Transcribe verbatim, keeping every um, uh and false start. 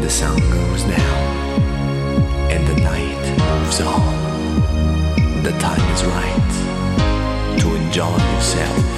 the sun goes down and the night moves on, the time is right to enjoy yourself.